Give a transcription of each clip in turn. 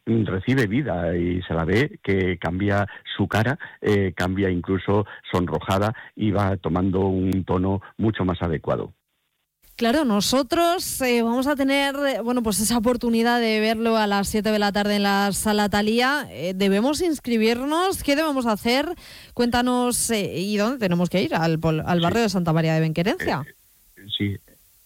recibe vida y se la ve que cambia su cara, cambia incluso sonrojada y va tomando un tono mucho más adecuado. Claro, nosotros vamos a tener pues esa oportunidad de verlo a las 7 de la tarde en la Sala Thalía. ¿Debemos inscribirnos? ¿Qué debemos hacer? Cuéntanos, ¿y dónde tenemos que ir? ¿Al barrio de Santa María de Benquerencia? Sí.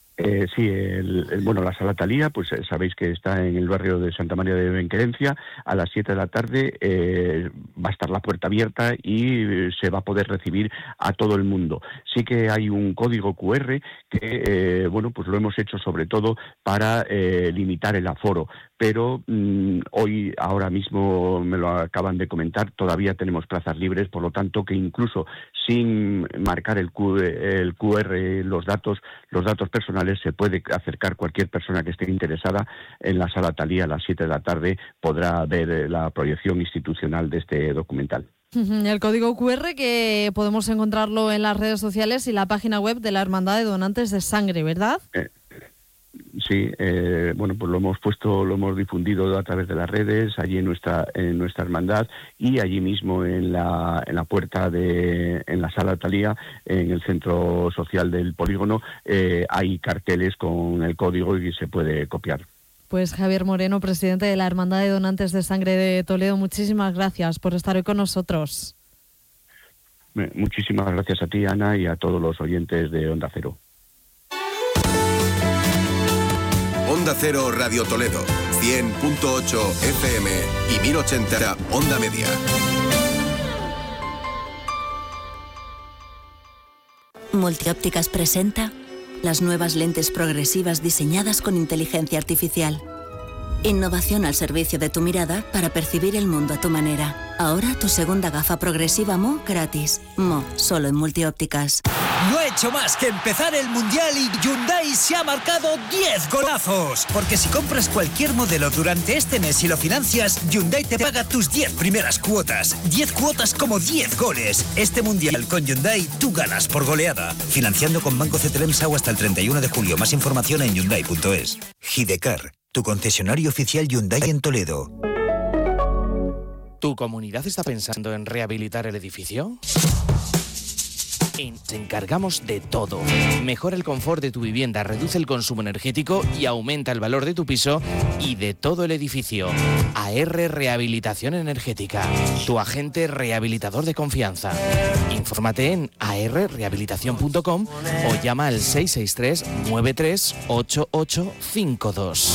La Sala Thalía, pues sabéis que está en el barrio de Santa María de Benquerencia. A las 7 de la tarde va a estar la puerta abierta y se va a poder recibir a todo el mundo. Sí que hay un código QR que, pues lo hemos hecho sobre todo para limitar el aforo. Pero hoy, ahora mismo, me lo acaban de comentar, todavía tenemos plazas libres, por lo tanto que incluso sin marcar el QR, los datos personales, se puede acercar cualquier persona que esté interesada en la Sala Thalía a las 7 de la tarde, podrá ver la proyección institucional de este documental. El código QR que podemos encontrarlo en las redes sociales y la página web de la Hermandad de Donantes de Sangre, ¿verdad? Sí, pues lo hemos difundido a través de las redes, allí en nuestra hermandad, y allí mismo en la puerta en la Sala Thalía, en el centro social del polígono, hay carteles con el código y se puede copiar. Pues Javier Moreno, presidente de la Hermandad de Donantes de Sangre de Toledo, muchísimas gracias por estar hoy con nosotros. Muchísimas gracias a ti, Ana, y a todos los oyentes de Onda Cero. Onda Cero Radio Toledo, 100.8 FM y 1080 Onda Media. Multiópticas presenta las nuevas lentes progresivas diseñadas con inteligencia artificial. Innovación al servicio de tu mirada para percibir el mundo a tu manera. Ahora tu segunda gafa progresiva Mo gratis. Mo, solo en Multiópticas. No ha hecho más que empezar el Mundial y Hyundai se ha marcado 10 golazos. Porque si compras cualquier modelo durante este mes y lo financias, Hyundai te paga tus 10 primeras cuotas. 10 cuotas como 10 goles. Este Mundial con Hyundai tú ganas por goleada. Financiando con Banco CTLM SAU hasta el 31 de julio. Más información en Hyundai.es. Hidecar, tu concesionario oficial Hyundai en Toledo. ¿Tu comunidad está pensando en rehabilitar el edificio? Te encargamos de todo. Mejora el confort de tu vivienda, reduce el consumo energético y aumenta el valor de tu piso y de todo el edificio. AR Rehabilitación Energética, tu agente rehabilitador de confianza. Infórmate en arrehabilitación.com o llama al 663 93 8852.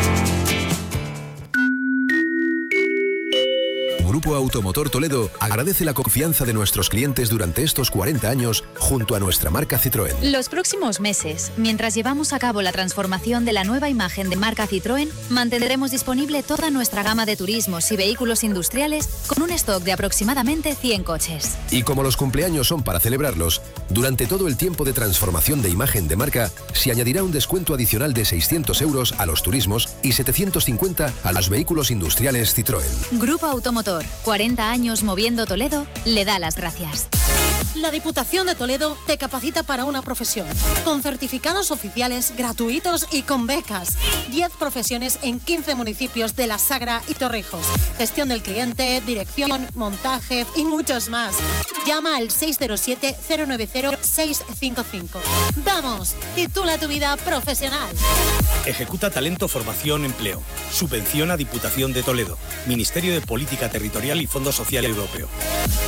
Grupo Automotor Toledo agradece la confianza de nuestros clientes durante estos 40 años junto a nuestra marca Citroën. Los próximos meses, mientras llevamos a cabo la transformación de la nueva imagen de marca Citroën, mantendremos disponible toda nuestra gama de turismos y vehículos industriales con un stock de aproximadamente 100 coches. Y como los cumpleaños son para celebrarlos, durante todo el tiempo de transformación de imagen de marca se añadirá un descuento adicional de 600 euros a los turismos y 750 a los vehículos industriales Citroën. Grupo Automotor, 40 años moviendo Toledo, le da las gracias. La Diputación de Toledo te capacita para una profesión, con certificados oficiales gratuitos y con becas. 10 profesiones en 15 municipios de La Sagra y Torrijos. Gestión del cliente, dirección, montaje y muchos más. Llama al 607-090-655. ¡Vamos! Titula tu vida profesional. Ejecuta Talento, Formación, Empleo. Subvenciona Diputación de Toledo. Ministerio de Política Territorial y Fondo Social Europeo.